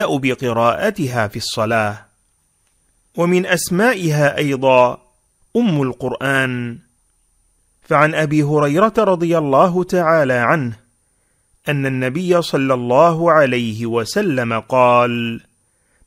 بقراءتها في الصلاة. ومن أسمائها أيضا أم القرآن، فعن أبي هريرة رضي الله تعالى عنه أن النبي صلى الله عليه وسلم قال: